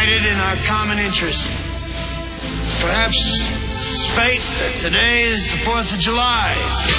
united in our common interest. Perhaps it's fate that today is the 4th of July.